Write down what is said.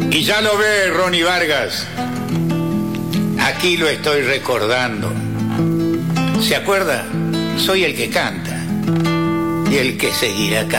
Y ya lo ve, Ronnie Vargas. Aquí lo estoy recordando. ¿Se acuerda? Soy el que canta y el que seguirá cantando.